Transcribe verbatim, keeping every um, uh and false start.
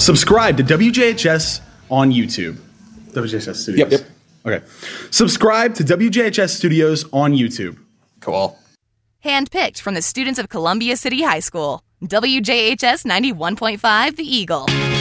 Subscribe to W J H S on YouTube. W J H S Studios. Yep, yep. Okay. Subscribe to W J H S Studios on YouTube. Cool. Handpicked from the students of Columbia City High School. W J H S ninety-one point five The Eagle.